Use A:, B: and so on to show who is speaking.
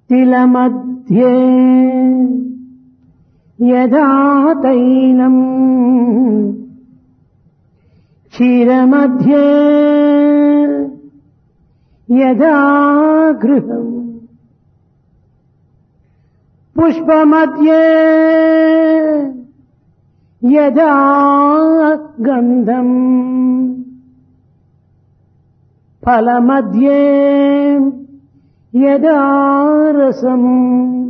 A: तिलमध्ये यदा तैलम् क्षीरमध्ये यदा गृहम् पुष्पमध्ये यदा गन्धम् फलमध्ये यदा रसम्